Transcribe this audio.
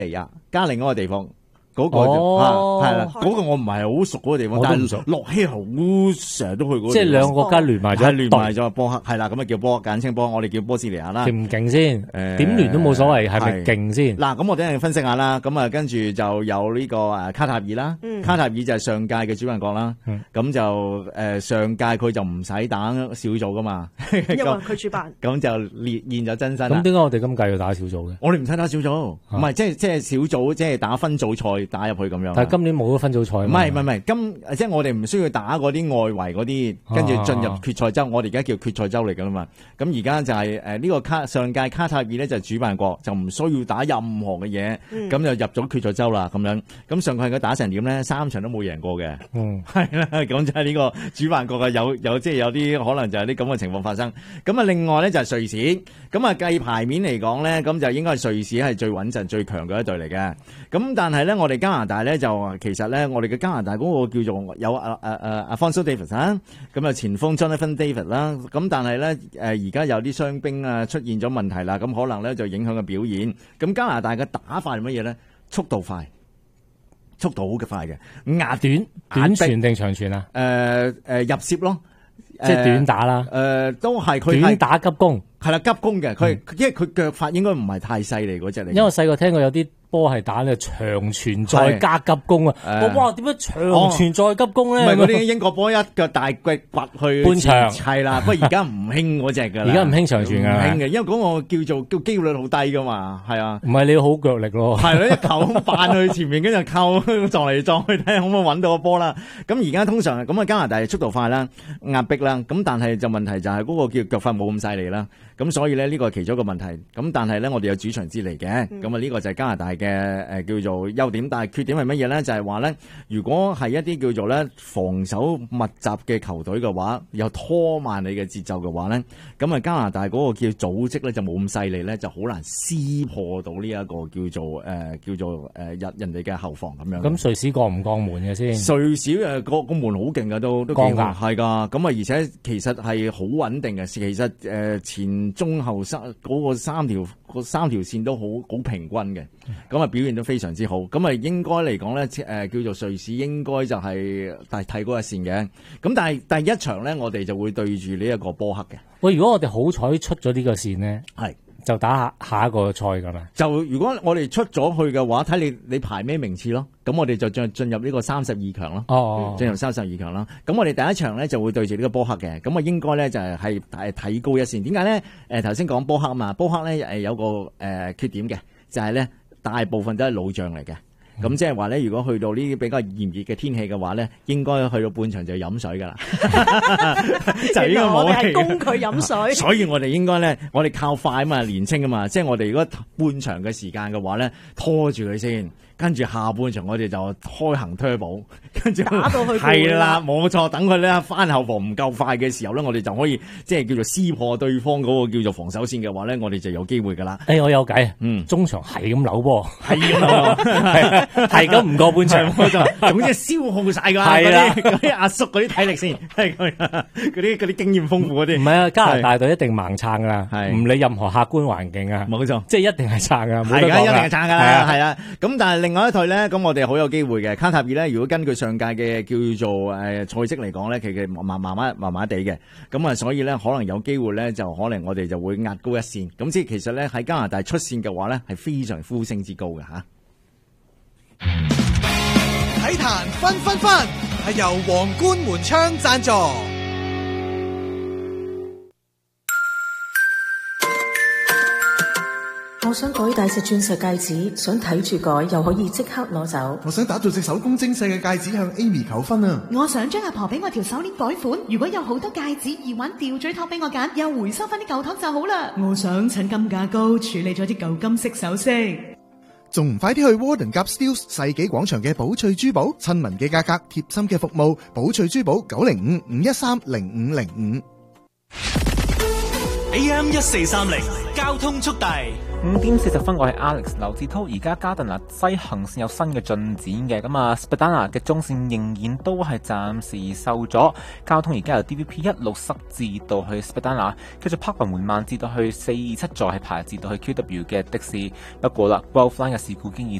亞加另一個地方。嗰個係啦，嗰個我唔係好熟嗰個地方，但係洛希好成日都去嗰個。 即係兩個國家聯埋咗， 聯埋咗波克，係啦，咁啊叫波克，簡稱波克，我哋叫波斯尼亞啦。 勁唔勁先？點聯都冇所謂，係咪勁先？ 嗱，咁我哋分析下啦。咁啊，跟住就有呢個卡塔爾啦。卡塔爾就係上屆嘅主辦國啦。咁就上屆佢就唔使打小組噶嘛， 因為佢主辦。 咁就現咗真身。 咁點解我哋今屆要打小組嘅？ 我哋唔使打小組，唔係即係小組，即係打分組賽。打入去咁樣， 但係今年冇咗分組賽。 唔係，即係我哋唔需要打嗰啲外圍嗰啲，跟住進入決賽周。我哋而家叫決賽周嚟噶啦嘛。咁而家就係呢個上屆卡塔爾咧就係主辦國，就唔需要打任何嘅嘢，咁就入咗決賽周啦。咁樣，咁上屆佢打成點咧？3場都冇贏過嘅。係啦，咁就係呢個主辦國嘅有即係有啲可能就係啲咁嘅情況發生。咁啊，另外咧就係瑞士。咁啊，計牌面嚟講咧，咁就應該係瑞士係最穩陣、最強嘅一隊嚟嘅。咁但係咧，我哋加拿大咧就其實咧，我哋嘅加拿大嗰個叫做有Alphonso Davies 啦，咁啊前鋒 Jonathan David 啦，咁但係咧而家有啲傷兵啊出現咗問題啦，咁可能咧就影響個表現。咁加拿大嘅打法係乜嘢咧？速度快，速度好快嘅，壓短傳定長傳啊？ 入攝咯， 即係短打啦。 都係佢短打急攻， 係啦，急攻嘅。佢因為佢腳法應該唔係太細膩嗰隻嚟。 因為我細個聽過有啲波係打呢長傳再加急攻啊！哇，點解長傳再急攻咧？ 唔係嗰啲英國波一腳大腳掘去半場， 係啦。不過而家唔興嗰隻㗎啦。 而家唔興長傳㗎， 唔興嘅，因為嗰個叫機會率好低㗎嘛。係啊， 唔係你要好腳力咯。 係咯，一球扮去前面，跟住扣撞嚟撞去，睇下可唔可以揾到個波啦。咁而家通常咁啊，加拿大速度快啦，壓迫啦。咁但係就問題就係嗰個叫腳法冇咁犀利啦。咁所以咧呢個係其中一個問題。咁但係咧我哋有主場之利嘅。咁啊呢個就係加拿大嘅叫做優點，但係缺點係乜嘢咧？就係話咧，如果係一啲叫做咧防守密集嘅球隊嘅話，又拖慢你嘅節奏嘅話咧，咁啊加拿大嗰個叫組織咧就冇咁犀利咧，就好難撕破到呢一個叫做人哋嘅後防咁樣。 咁瑞士過唔過門嘅先？ 瑞士個門好勁㗎，都幾好係㗎。咁啊而且其實係好穩定嘅。其實前中後嗰個三條線都好平均嘅。咁啊表現都非常之好。咁啊應該嚟講咧叫做瑞士應該就係睇高一線嘅。咁但係第一場咧，我哋就會對住呢一個波克嘅。 喂，如果我哋好彩出咗呢個線咧， 係就打下一個賽㗎啦。 就如果我哋出咗去嘅話，睇你排咩名次咯。咁我哋就進入呢個32強咯。進入32強啦。咁我哋第一場咧就會對住呢個波克嘅。咁啊應該咧就係睇高一線。點解咧？頭先講波克啊嘛，波克咧有個缺點嘅，就係咧大部分都係老將嚟嘅。咁即係話咧，如果去到呢啲比較炎熱嘅天氣嘅話咧，應該去到半場就飲水噶啦。就應該冇。 我哋係供佢飲水。 所以我哋應該咧，我哋靠快啊嘛，年青啊嘛，即係我哋如果半場嘅時間嘅話咧，拖住佢先。跟住下半場我哋就開行turbo，跟住打到去係啦，冇錯。等佢咧翻後防唔夠快嘅時候咧，我哋就可以即係叫做撕破對方嗰個叫做防守線嘅話咧，我哋就有機會噶啦。 我有計，中場係咁扭波，係咁唔過半場， 總之消耗晒噶，嗰啲阿叔嗰啲體力先，係嗰啲經驗豐富嗰啲。唔係啊，加拿大隊一定盲撐噶，唔理任何客觀環境啊， 冇錯， 即係一定係撐噶， 係噶，一定係撐噶啦，係啊。咁但係另外一隊咧，咁我哋好有機會嘅。卡塔爾咧，如果根據上屆嘅叫做賽績嚟講咧，其實麻麻地嘅。咁啊，所以咧可能有機會咧，就可能我哋就會壓高一線。咁即係其實咧喺加拿大出線嘅話咧，係非常呼聲之高嘅吓。 體壇分分分係由皇冠門窗贊助。 我想改戴隻鑽石戒指，想睇住改又可以即刻攞走。 我想打造隻手工精細嘅戒指向 Amy 求婚啊！ 我想將阿婆俾我條手鏈改款，如果有好多戒指耳環吊墜托俾我揀，又回收翻啲舊托就好啦。 我想趁金價高處理咗啲舊金色首飾， 仲唔快啲去 Warden Gap Steeles 世紀廣場嘅寶翠珠寶，親民嘅價格，貼心嘅服務，寶翠珠寶905-513-0505。 AM 1430交通速遞。 5:40，我係 Alex 劉志滔。而家加頓拿西行線有新嘅進展嘅，咁啊 Spadana 嘅中線仍然都係暫時受阻，交通而家由 DVP16塞至到去 Spadana， 繼續泊運緩慢至到去427，再係排至到去 QW 嘅的士。不過啦 Grove Line 嘅事故經已